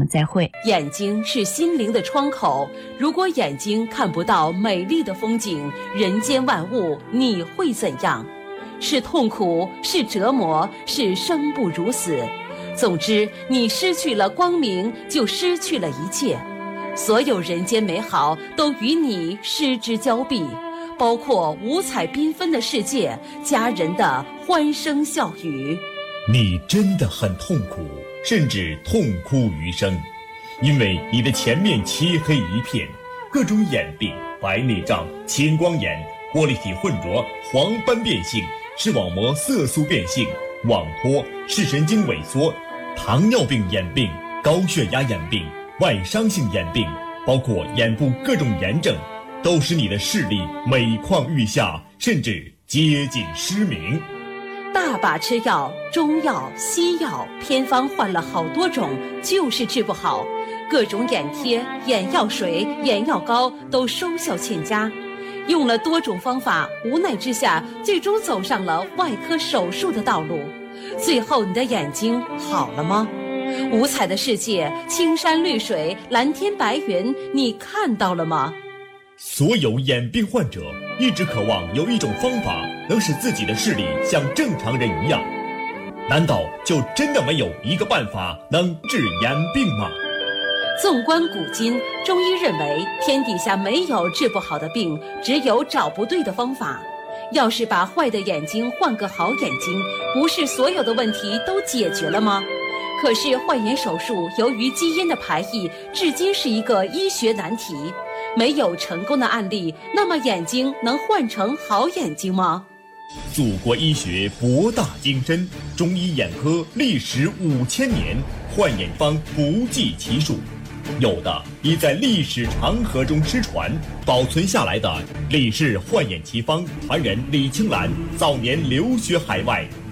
再会。 眼睛是心灵的窗口，如果眼睛看不到美丽的风景，人间万物，你会怎样？是痛苦，是折磨，是生不如死。总之，你失去了光明，就失去了一切。所有人间美好都与你失之交臂，包括五彩缤纷的世界，家人的欢声笑语。 你真的很痛苦，甚至痛哭余生，因为你的前面漆黑一片，各种眼病、白内障、青光眼、玻璃体混浊、黄斑变性、视网膜色素变性、网脱、视神经萎缩、糖尿病眼病、高血压眼病、外伤性眼病，包括眼部各种炎症，都使你的视力每况愈下，甚至接近失明。 大把吃药，中药、西药，偏方换了好多种，就是治不好。各种眼贴、眼药水、眼药膏都收效欠佳。用了多种方法，无奈之下，最终走上了外科手术的道路。最后，你的眼睛好了吗？五彩的世界，青山绿水，蓝天白云，你看到了吗？ 所有眼病患者一直渴望有一种方法能使自己的视力像正常人一样，难道就真的没有一个办法能治眼病吗？ 纵观古今，中医认为天底下没有治不好的病，只有找不对的方法。要是把坏的眼睛换个好眼睛，不是所有的问题都解决了吗？可是换眼手术由于基因的排异，至今是一个医学难题，没有成功的案例。那么眼睛能换成好眼睛吗？ 祖国医学博大精深，中医眼科历时5000年，换眼方不计其数。有的已在历史长河中失传，保存下来的李氏换眼奇方，传人李青兰早年留学海外，